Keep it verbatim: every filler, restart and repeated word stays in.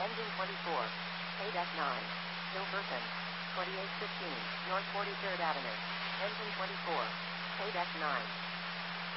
Engine twenty-four. K nine. Hilverton. twenty-eight fifteen, North forty-third Avenue. Engine twenty-four. K nine.